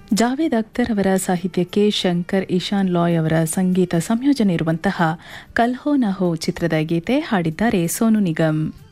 ಜಾವೇದ್ ಅಖ್ತರ್ ಅವರ ಸಾಹಿತ್ಯಕ್ಕೆ ಶಂಕರ್ ಇಶಾನ್ ಲಾಯ್ ಅವರ ಸಂಗೀತ ಸಂಯೋಜನೆ ಇರುವಂತಹ ಕಲ್ ಹೋ ನ ಹೋ ಚಿತ್ರದ ಗೀತೆ ಹಾಡಿದ್ದಾರೆ ಸೋನು ನಿಗಮ್.